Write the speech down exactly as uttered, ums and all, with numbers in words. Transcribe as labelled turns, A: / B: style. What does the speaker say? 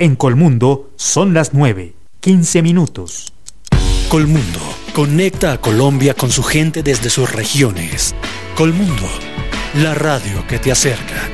A: En Colmundo son las nueve, quince minutos.
B: Colmundo conecta a Colombia con su gente desde sus regiones. Colmundo, la radio que te acerca.